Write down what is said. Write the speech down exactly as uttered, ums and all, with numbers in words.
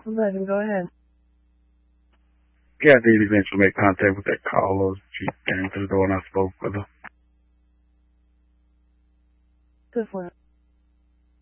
eleven, go ahead. Yeah, I did eventually make contact with that caller. She came to the door and I spoke with her. Go for it.